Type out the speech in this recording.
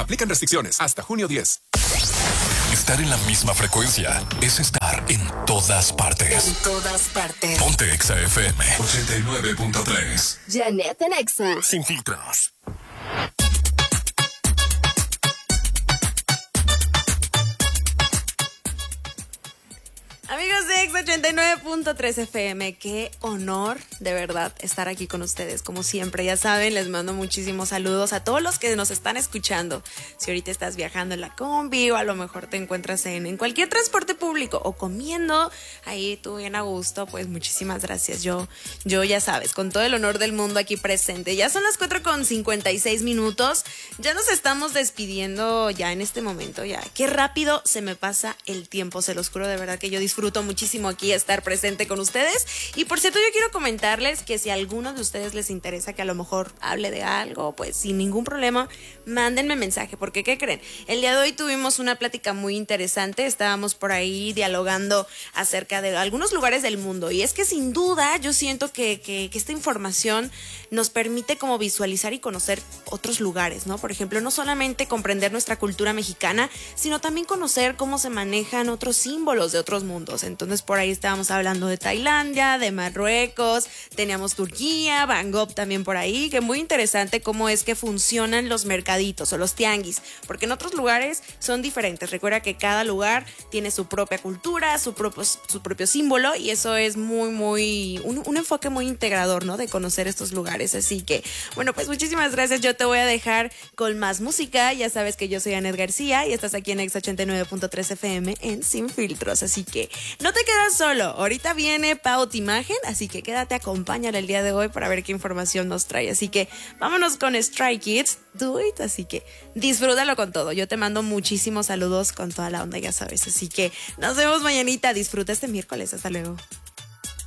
Aplican restricciones hasta junio 10. Estar en la misma frecuencia es estar en todas partes. En todas partes. Ponte Exa FM 89.3. Janet en Exa. Sin filtros. Amigos de Exa 89.3 FM, qué honor de verdad estar aquí con ustedes. Como siempre, ya saben, les mando muchísimos saludos a todos los que nos están escuchando. Si ahorita estás viajando en la combi o a lo mejor te encuentras en cualquier transporte público o comiendo ahí tú bien a gusto, pues muchísimas gracias. Yo ya sabes, con todo el honor del mundo aquí presente. Ya son las 4:56. Ya nos estamos despidiendo ya en este momento. Ya, qué rápido se me pasa el tiempo, se los juro de verdad que yo disfruto muchísimo aquí estar presente con ustedes. Y por cierto, yo quiero comentarles que si a alguno de ustedes les interesa que a lo mejor hable de algo, pues sin ningún problema, mándenme mensaje, porque ¿qué creen? El día de hoy tuvimos una plática muy interesante, estábamos por ahí dialogando acerca de algunos lugares del mundo, y es que sin duda yo siento que esta información nos permite como visualizar y conocer otros lugares, ¿no? Por ejemplo, no solamente comprender nuestra cultura mexicana, sino también conocer cómo se manejan otros símbolos de otros mundos. Entonces por ahí estábamos hablando de Tailandia, de Marruecos, teníamos Turquía, Bangkok también por ahí, que muy interesante cómo es que funcionan los mercaditos o los tianguis, porque en otros lugares son diferentes. Recuerda que cada lugar tiene su propia cultura, su propio símbolo, y eso es un enfoque muy integrador, ¿no? De conocer estos lugares. Así que, bueno, pues muchísimas gracias. Yo te voy a dejar con más música. Ya sabes que yo soy Anet García y estás aquí en Exa 89.3 FM en Sin Filtros. Así que no te quedas solo. Ahorita viene Paut Imagen, así que quédate, acompáñale el día de hoy para ver qué información nos trae. Así que vámonos con Stray Kids, Do It. Así que disfrútalo con todo. Yo te mando muchísimos saludos con toda la onda, ya sabes. Así que nos vemos mañanita. Disfruta este miércoles. Hasta luego.